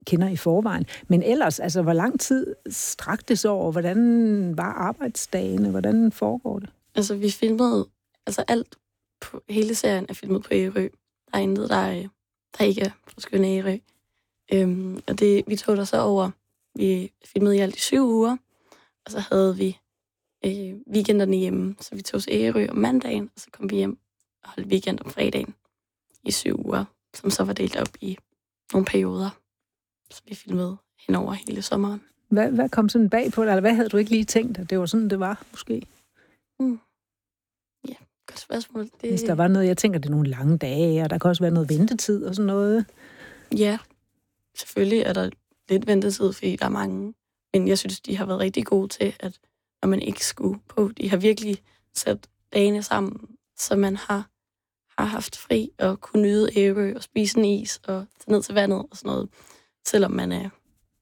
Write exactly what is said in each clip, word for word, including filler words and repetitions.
kender i forvejen. Men ellers, altså, hvor lang tid strakte det sig over? Hvordan var arbejdsdagene? Hvordan foregår det? Altså, vi filmede... Altså, alt på hele serien er filmet på Ærø. Der er intet, der, er, der ikke er på skønne Ærø. Øhm, og det, vi tog der så over. Vi filmede i alt i syv uger, og så havde vi øh, weekenderne hjemme. Så vi tog til Ærø om mandagen, og så kom vi hjem og holdt weekend om fredagen i syv uger, som så var delt op i nogle perioder, som vi filmede hen over hele sommeren. Hvad, hvad kom sådan bag på dig, eller hvad havde du ikke lige tænkt, at det var sådan, det var, måske? Mm. Ja, godt spørgsmål. Det... Hvis der var noget, jeg tænker, det er nogle lange dage, og der kan også være noget ventetid og sådan noget. Ja, selvfølgelig er der lidt ventetid, fordi der er mange. Men jeg synes, de har været rigtig gode til, at når man ikke skulle på, de har virkelig sat dagene sammen, så man har, har haft fri og kunne nyde Ærø og spise en is og tage ned til vandet og sådan noget, selvom man er,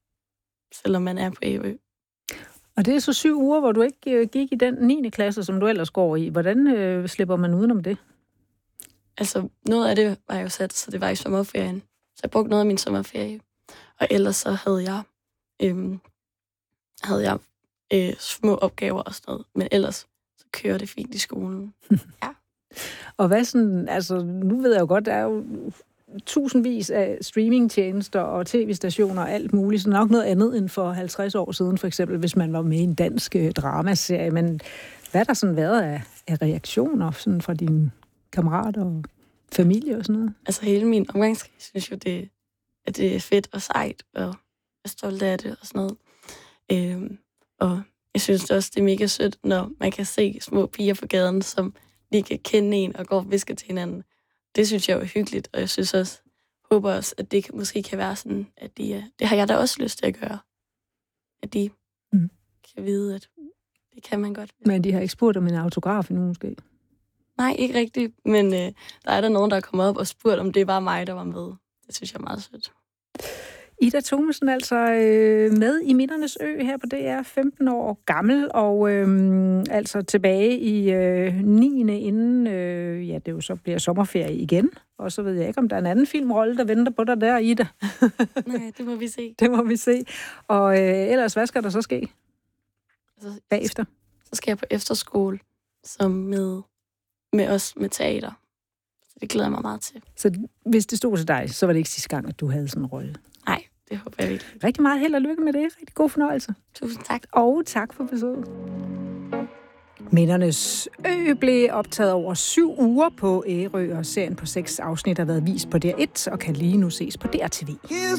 selvom man er på Ærø. Og det er så syv uger, hvor du ikke øh, gik i den niende klasse, som du ellers går i. Hvordan øh, slipper man udenom det? Altså, noget af det var jo sat, så det var i sommerferien. Så jeg brugte noget af min sommerferie. Og ellers så havde jeg, øhm, havde jeg øh, små opgaver og sådan noget. Men ellers så kører det fint i skolen. Ja. Og hvad sådan, altså nu ved jeg jo godt, der er jo tusindvis af streamingtjenester og tv-stationer og alt muligt, så nok noget andet end for halvtreds år siden, for eksempel, hvis man var med i en dansk øh, dramaserie. Men hvad har der sådan været af, af reaktioner sådan fra dine kammerater og familie og sådan noget? Altså hele min omgangskreds synes jo, det, at det er fedt og sejt, og er stolt af det og sådan noget. Øhm, og jeg synes også, det er mega sødt, når man kan se små piger på gaden, som lige kan kende en og går og visker til hinanden. Det synes jeg er hyggeligt, og jeg synes også, håber også, at det måske kan være sådan, at de, det har jeg da også lyst til at gøre. At de mm. kan vide, at det kan man godt. Men de har ikke spurgt om en autograf endnu måske? Nej, ikke rigtigt, men øh, der er der nogen, der er kommet op og spurgt, om det var mig, der var med. Det synes jeg er meget sødt. Ida Thomesen, altså øh, med i Mindernes Ø her på D R, femten år gammel, og øh, altså tilbage i øh, niende inden øh, ja, det jo så bliver sommerferie igen. Og så ved jeg ikke, om der er en anden filmrolle, der venter på dig der, Ida. Nej, det må vi se. Det må vi se. Og øh, ellers, hvad skal der så ske altså, bagefter? Så skal jeg på efterskole, som med, med os med teater. Så det glæder jeg mig meget til. Så hvis det stod til dig, så var det ikke sidste gang, at du havde sådan en rolle? Nej, det håber jeg virkelig. Rigtig meget held og lykke med det. Rigtig god fornøjelse. Tusind tak. Og tak for besøget. Mindernes Ø blev optaget over syv uger på Ærø, og serien på seks afsnit har været vist på D R et og kan lige nu ses på D R T V.